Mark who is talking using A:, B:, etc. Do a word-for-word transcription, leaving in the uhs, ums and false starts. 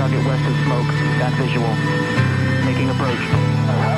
A: target west of smoke. Got visual. Making approach.